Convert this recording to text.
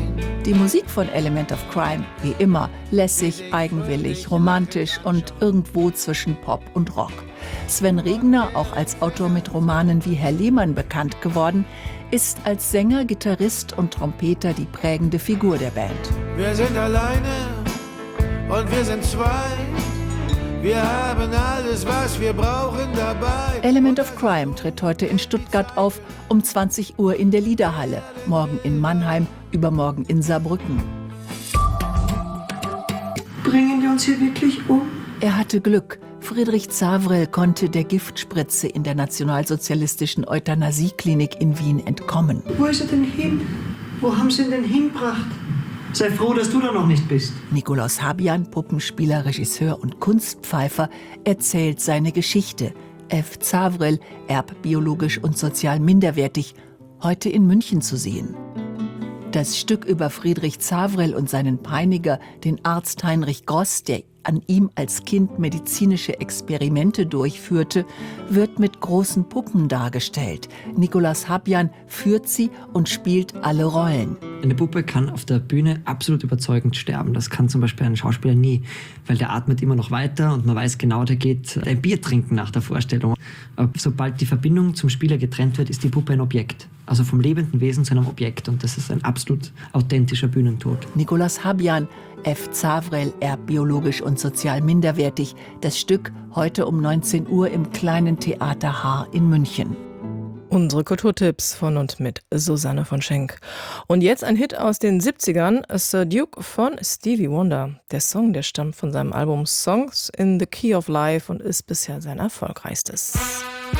Die Musik von Element of Crime, wie immer, lässig, eigenwillig, romantisch und irgendwo zwischen Pop und Rock. Sven Regner, auch als Autor mit Romanen wie Herr Lehmann bekannt geworden, ist als Sänger, Gitarrist und Trompeter die prägende Figur der Band. Wir sind alleine und wir sind zwei. Wir haben alles, was wir brauchen dabei. Element of Crime tritt heute in Stuttgart auf, um 20 Uhr in der Liederhalle, morgen in Mannheim, übermorgen in Saarbrücken. Bringen wir uns hier wirklich um? Er hatte Glück. Friedrich Zavrel konnte der Giftspritze in der nationalsozialistischen Euthanasieklinik in Wien entkommen. Wo ist er denn hin? Wo haben sie ihn denn hingebracht? Sei froh, dass du da noch nicht bist. Nikolaus Habjan, Puppenspieler, Regisseur und Kunstpfeifer, erzählt seine Geschichte. F. Zavrel, erbbiologisch und sozial minderwertig, heute in München zu sehen. Das Stück über Friedrich Zavrel und seinen Peiniger, den Arzt Heinrich Gross, der an ihm als Kind medizinische Experimente durchführte, wird mit großen Puppen dargestellt. Nikolaus Habjan führt sie und spielt alle Rollen. Eine Puppe kann auf der Bühne absolut überzeugend sterben. Das kann zum Beispiel ein Schauspieler nie, weil der atmet immer noch weiter und man weiß genau, der geht ein Bier trinken nach der Vorstellung. Aber sobald die Verbindung zum Spieler getrennt wird, ist die Puppe ein Objekt. Also vom lebenden Wesen zu einem Objekt, und das ist ein absolut authentischer Bühnentod. Nikolaus Habjan, F. Zavrel, erbbiologisch und sozial minderwertig. Das Stück heute um 19 Uhr im Kleinen Theater Haar in München. Unsere Kulturtipps von und mit Susanne von Schenk. Und jetzt ein Hit aus den 70ern, Sir Duke von Stevie Wonder. Der Song, der stammt von seinem Album Songs in the Key of Life und ist bisher sein erfolgreichstes.